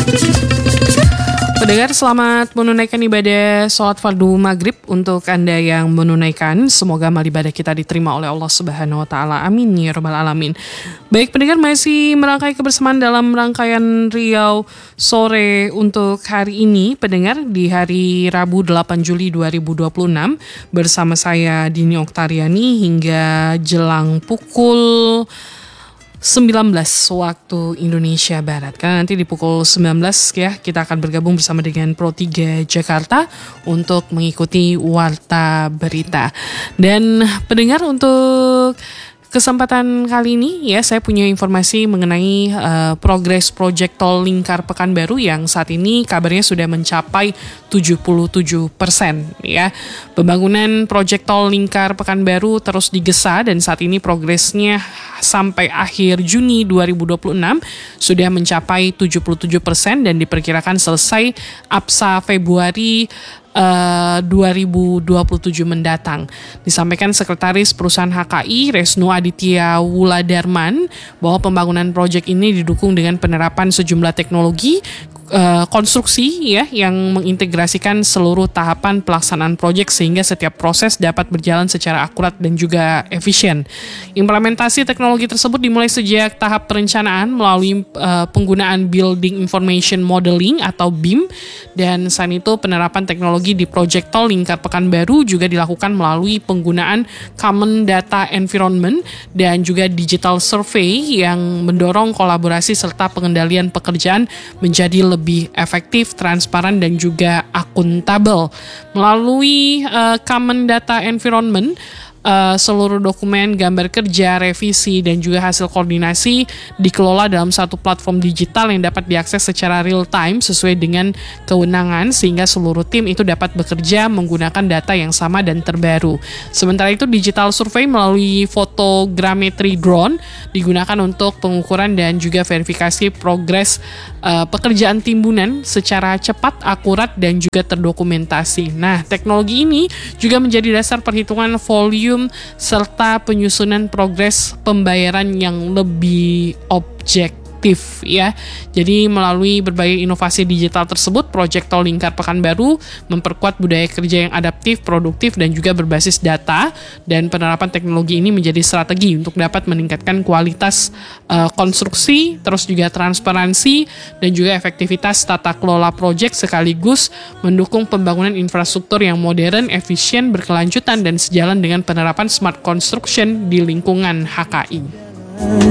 Pendengar, selamat menunaikan ibadah sholat fardu maghrib untuk Anda yang menunaikan. Semoga amal ibadah kita diterima oleh Allah Subhanahu wa Ta'ala. Amin ya Rabbal Alamin. Baik pendengar, masih merangkai kebersamaan dalam rangkaian Riau Sore untuk hari ini. Pendengar, di hari Rabu 8 Juli 2026 bersama saya Dini Oktariani hingga jelang pukul 19 waktu Indonesia Barat. Karena nanti di pukul 19 ya kita akan bergabung bersama dengan Pro 3 Jakarta untuk mengikuti Warta Berita. Dan pendengar, untuk kesempatan kali ini ya saya punya informasi mengenai progres proyek tol Lingkar Pekanbaru yang saat ini kabarnya sudah mencapai 77% ya. Pembangunan proyek tol Lingkar Pekanbaru terus digesa dan saat ini progresnya sampai akhir Juni 2026 sudah mencapai 77% dan diperkirakan selesai APSA Februari 2027 mendatang. Disampaikan Sekretaris Perusahaan HKI Resnu Aditya Wuladarman bahwa pembangunan proyek ini didukung dengan penerapan sejumlah teknologi konstruksi ya yang mengintegrasikan seluruh tahapan pelaksanaan proyek sehingga setiap proses dapat berjalan secara akurat dan juga efisien. Implementasi teknologi tersebut dimulai sejak tahap perencanaan melalui penggunaan Building Information Modeling atau BIM, dan selain itu penerapan teknologi di proyek tol Lingkar Pekanbaru juga dilakukan melalui penggunaan Common Data Environment dan juga Digital Survey yang mendorong kolaborasi serta pengendalian pekerjaan menjadi lebih efektif, transparan, dan juga akuntabel. Melalui Common Data Environment, seluruh dokumen, gambar kerja, revisi, dan juga hasil koordinasi dikelola dalam satu platform digital yang dapat diakses secara real time sesuai dengan kewenangan sehingga seluruh tim itu dapat bekerja menggunakan data yang sama dan terbaru. Sementara itu digital survey melalui fotogrametri drone digunakan untuk pengukuran dan juga verifikasi progres pekerjaan timbunan secara cepat, akurat, dan juga terdokumentasi. Nah, teknologi ini juga menjadi dasar perhitungan volume serta penyusunan progres pembayaran yang lebih objektif ya. Jadi melalui berbagai inovasi digital tersebut, proyek tol Lingkar Pekanbaru memperkuat budaya kerja yang adaptif, produktif, dan juga berbasis data, dan penerapan teknologi ini menjadi strategi untuk dapat meningkatkan kualitas konstruksi, terus juga transparansi dan juga efektivitas tata kelola proyek sekaligus mendukung pembangunan infrastruktur yang modern, efisien, berkelanjutan, dan sejalan dengan penerapan smart construction di lingkungan HKI.